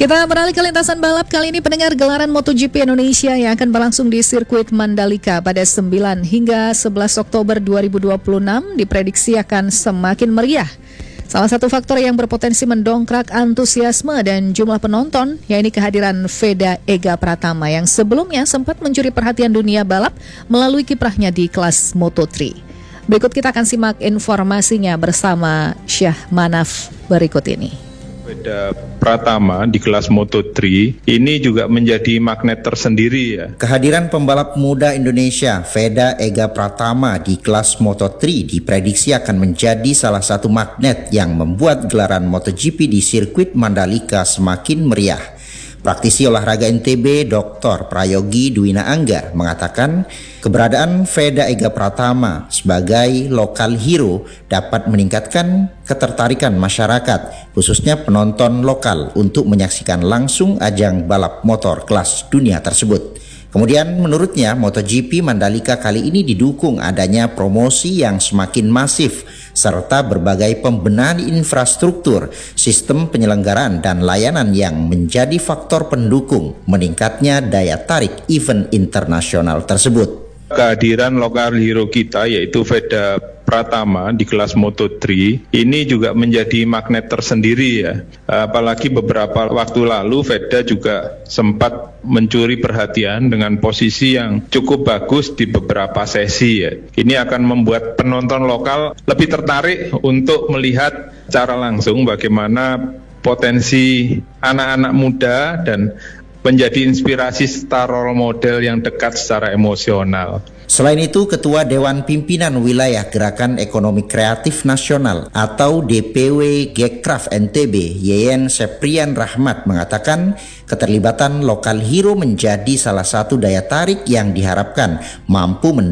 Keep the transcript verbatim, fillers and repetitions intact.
Kita beralih ke lintasan balap. Kali ini pendengar, gelaran MotoGP Indonesia yang akan berlangsung di sirkuit Mandalika pada sembilan hingga sebelas Oktober dua ribu dua puluh enam diprediksi akan semakin meriah. Salah satu faktor yang berpotensi mendongkrak antusiasme dan jumlah penonton, yaitu kehadiran Veda Ega Pratama yang sebelumnya sempat mencuri perhatian dunia balap melalui kiprahnya di kelas Moto tiga. Berikut kita akan simak informasinya bersama Syah Manaf berikut ini. Veda Pratama di kelas Moto tiga ini juga menjadi magnet tersendiri ya. Kehadiran pembalap muda Indonesia Veda Ega Pratama di kelas Moto tiga diprediksi akan menjadi salah satu magnet yang membuat gelaran MotoGP di sirkuit Mandalika semakin meriah. Praktisi olahraga N T B Doktor Prayogi Dwina Anggar mengatakan keberadaan Veda Ega Pratama sebagai lokal hero dapat meningkatkan ketertarikan masyarakat, khususnya penonton lokal, untuk menyaksikan langsung ajang balap motor kelas dunia tersebut. Kemudian menurutnya MotoGP Mandalika kali ini didukung adanya promosi yang semakin masif serta berbagai pembenahan infrastruktur, sistem penyelenggaraan dan layanan yang menjadi faktor pendukung meningkatnya daya tarik event internasional tersebut. Kehadiran lokal hero kita yaitu Veda Pratama di kelas Moto tiga ini juga menjadi magnet tersendiri ya. Apalagi beberapa waktu lalu Veda juga sempat mencuri perhatian dengan posisi yang cukup bagus di beberapa sesi ya. Ini akan membuat penonton lokal lebih tertarik untuk melihat secara langsung bagaimana potensi anak-anak muda dan menjadi inspirasi serta role model yang dekat secara emosional. Selain itu, Ketua Dewan Pimpinan Wilayah Gerakan Ekonomi Kreatif Nasional atau D P W Gekraf N T B, Yeyen Seprian Rahmat mengatakan keterlibatan lokal hero menjadi salah satu daya tarik yang diharapkan mampu mendorong